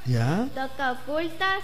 ¿Ya? toca ocultas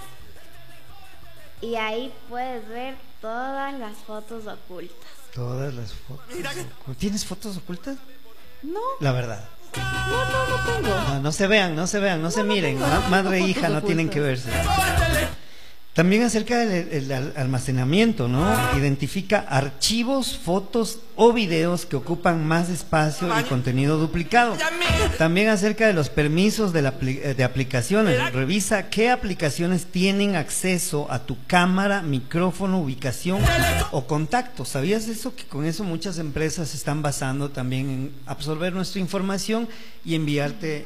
y ahí puedes ver todas las fotos ocultas. Todas las fotos. ¿Tienes fotos ocultas? No, La verdad. no tengo. No, no se vean, no se vean, no se miren. tengo, no tengo Madre e fotos hija no tienen ocultas. que verse. También acerca del almacenamiento, ¿no? Identifica archivos, fotos o videos que ocupan más espacio y contenido duplicado. También acerca de los permisos de aplicaciones. Revisa qué aplicaciones tienen acceso a tu cámara, micrófono, ubicación o contacto. ¿Sabías eso? Que con eso muchas empresas se están basando también en absorber nuestra información y enviarte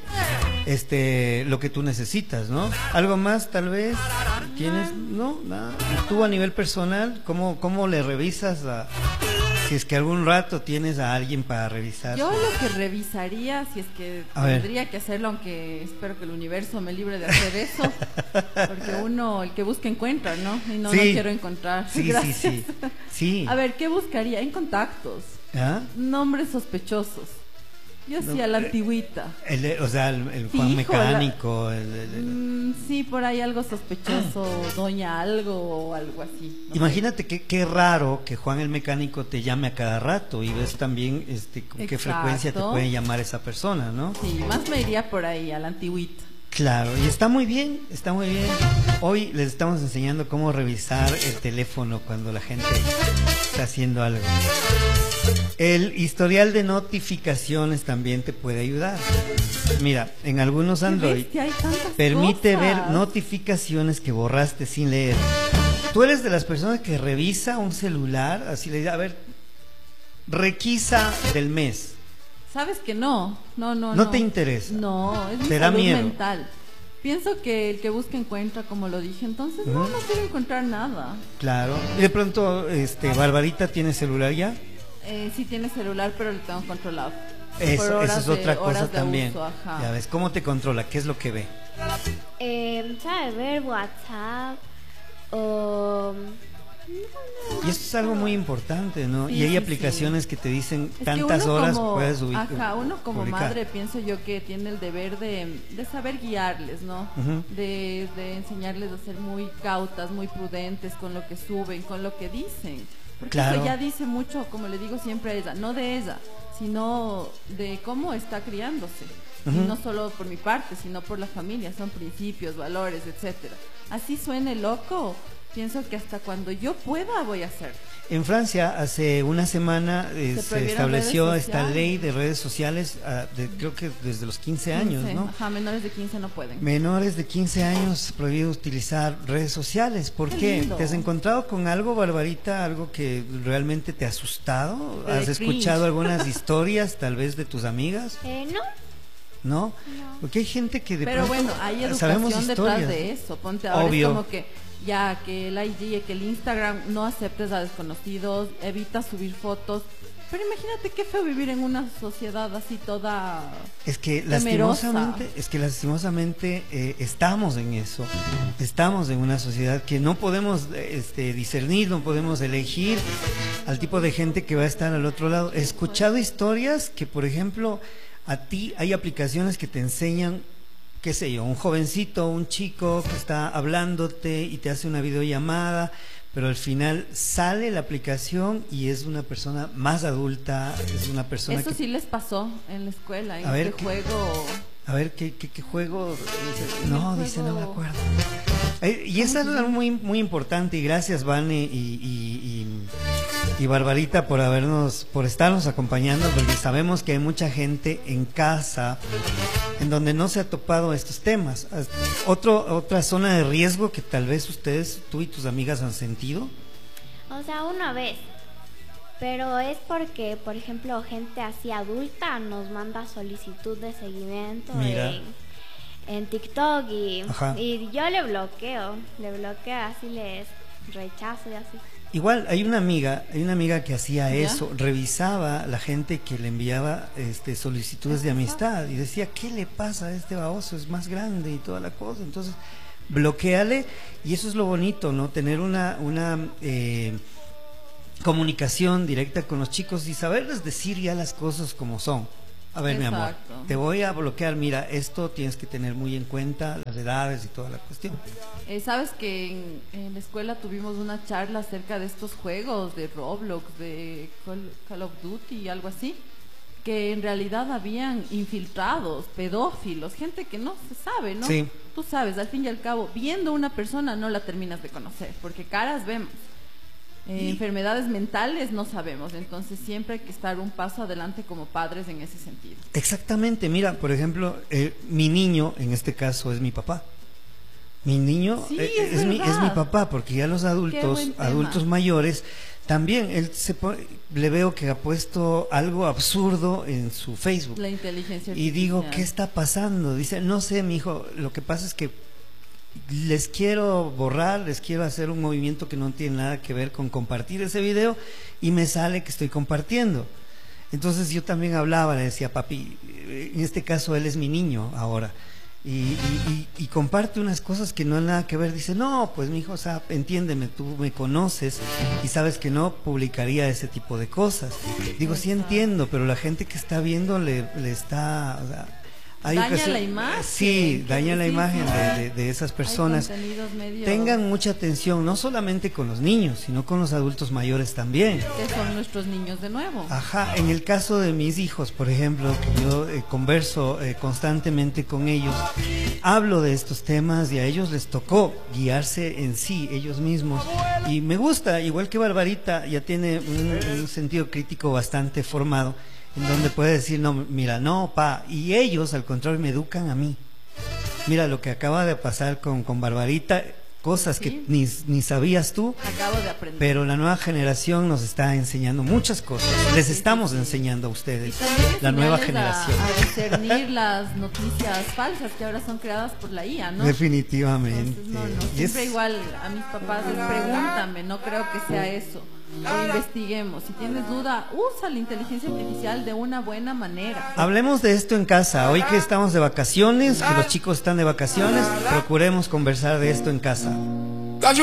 lo que tú necesitas, ¿no? ¿Algo más tal vez? ¿Tienes? No, nada. Tú a nivel personal, ¿cómo le revisas si es que algún rato tienes a alguien para revisar? Yo lo que revisaría, si es que A ver. tendría que hacerlo, aunque espero que el universo me libre de hacer eso, porque uno, el que busca encuentra, ¿no? Y no, Sí. no quiero encontrar. Sí, Gracias. sí. A ver, ¿qué buscaría? En contactos, ¿Ah? nombres sospechosos. Yo sí, a la antigüita. O sea, el Juan Fijo, Mecánico. Sí, por ahí algo sospechoso, doña algo o algo así. No Imagínate qué raro que Juan el Mecánico te llame a cada rato y ves también con qué frecuencia te Exacto. puede llamar esa persona, ¿no? sé. Sí, más me iría por ahí, a la antigüita. Claro, y está muy bien, está muy bien. Hoy les estamos enseñando cómo revisar el teléfono cuando la gente está haciendo algo. El historial de notificaciones también te puede ayudar. Mira, en algunos Qué Android bestia, hay tantas permite ver cosas. notificaciones que borraste sin leer. Tú eres de las personas que revisa un celular, así le dice, a ver, requisa del mes. ¿Sabes que no? No. ¿No te interesa? No, es mi ¿Te da salud miedo? mental. Pienso que el que busca encuentra, como lo dije, entonces no quiero encontrar nada. Claro. Y de pronto, Barbarita tiene celular ya. Sí tiene celular, pero lo tengo controlado. Por Eso horas es otra de- cosa horas de también. uso, ajá. Ya ves, ¿cómo te controla? ¿Qué es lo que ve? ¿Sabes? Ver WhatsApp o... Y esto es algo muy importante, ¿no? Sí, y hay sí, aplicaciones que te dicen Es que tantas uno horas como- puedes Ajá, uno como publicar. madre pienso yo que tiene el deber de saber guiarles, ¿no? Ujú. De enseñarles a ser muy cautas, muy prudentes con lo que suben, con lo que dicen. Porque Claro. eso ya dice mucho, como le digo siempre a ella, no de ella, sino de cómo está criándose. Ujú. Y no solo por mi parte, sino por la familia, son principios, valores, etcétera. Así suene loco, pienso que hasta cuando yo pueda voy a hacer. En Francia, hace una semana se prohibieron estableció redes esta sociales. ley de redes sociales, creo que desde los 15 años, 15, ¿no? Ajá, menores de 15 no pueden. Menores de 15 años prohibido utilizar redes sociales. ¿Por Qué qué? lindo. ¿Te has encontrado con algo, Barbarita? ¿Algo que realmente te ha asustado? De ¿Has cringe. escuchado algunas historias tal vez de tus amigas? no. ¿No? Porque hay gente que de Pero pronto bueno, hay sabemos educación detrás historias. de eso. Ponte ahora, Obvio. es como que ya que el IG, que el Instagram, no aceptes a desconocidos, evita subir fotos. Pero imagínate qué feo vivir en una sociedad así toda Es que temerosa. lastimosamente estamos en eso. Estamos en una sociedad que no podemos discernir, no podemos elegir al tipo de gente que va a estar al otro lado. He escuchado historias que, por ejemplo, a ti hay aplicaciones que te enseñan, qué sé yo, un jovencito, un chico que está hablándote y te hace una videollamada, pero al final sale la aplicación y es una persona más adulta, es una persona Eso que... sí les pasó en la escuela, en A ver, este ¿qué- juego. A ver, ¿qué juego? Dice, no, dice, no me juego- acuerdo. Y eso es algo muy, muy importante, y gracias, Vane y Barbarita, por estarnos acompañando, porque sabemos que hay mucha gente en casa en donde no se ha topado estos temas. Otra zona de riesgo que tal vez tú y tus amigas han sentido. O sea, una vez. Pero es porque, por ejemplo, gente así adulta nos manda solicitud de seguimiento Mira. en TikTok Ajá. y yo le bloqueo, así les rechazo y así. Igual hay una amiga que hacía ¿Ya? eso, revisaba la gente que le enviaba solicitudes de amistad y decía, ¿qué le pasa a este baboso? Es más grande y toda la cosa. Entonces, bloqueale, y eso es lo bonito, ¿no? Tener una comunicación directa con los chicos y saberles decir ya las cosas como son. A ver, mi amor, Exacto. te voy a bloquear, mira, esto tienes que tener muy en cuenta, las edades y toda la cuestión. Sabes que en la escuela tuvimos una charla acerca de estos juegos de Roblox, de Call of Duty, algo así, que en realidad habían infiltrados, pedófilos, gente que no se sabe, ¿no? Sí. Tú sabes, al fin y al cabo, viendo una persona no la terminas de conocer, porque caras vemos. Enfermedades mentales no sabemos, entonces siempre hay que estar un paso adelante como padres en ese sentido. Exactamente, mira, por ejemplo, mi niño, en este caso, es mi papá. Mi niño Sí, es mi papá, porque ya los adultos mayores, también le veo que ha puesto algo absurdo en su Facebook. La inteligencia artificial. Y digo, ¿qué está pasando? Dice, no sé, mi hijo, lo que pasa es que les quiero borrar, les quiero hacer un movimiento que no tiene nada que ver con compartir ese video y me sale que estoy compartiendo. Entonces yo también hablaba, le decía, papi, en este caso él es mi niño ahora, y comparte unas cosas que no han nada que ver. Dice, no, pues mi hijo, o sea, entiéndeme, tú me conoces y sabes que no publicaría ese tipo de cosas. Digo, sí entiendo, pero la gente que está viendo le está... O sea, daña la imagen. Sí, daña la imagen de esas personas. Tengan mucha atención, no solamente con los niños, sino con los adultos mayores también. Que son nuestros niños de nuevo. Ajá, en el caso de mis hijos, por ejemplo, yo converso constantemente con ellos, hablo de estos temas y a ellos les tocó guiarse en sí, ellos mismos. Y me gusta, igual que Barbarita, ya tiene un sentido crítico bastante formado, en donde puede decir, no, mira, no, pa, y ellos al contrario me educan a mí. Mira lo que acaba de pasar con Barbarita, cosas que ni sabías tú. Acabo de aprender. Pero la nueva generación nos está enseñando muchas cosas. Les estamos enseñando a ustedes, la nueva generación. A discernir las noticias falsas que ahora son creadas por la IA, ¿no? Definitivamente. Entonces, siempre igual a mis papás les pregúntame, no creo que sea eso. O investiguemos. Si tienes duda, usa la inteligencia artificial de una buena manera. Hablemos de esto en casa. Hoy que estamos de vacaciones, que los chicos están de vacaciones, procuremos conversar de esto en casa.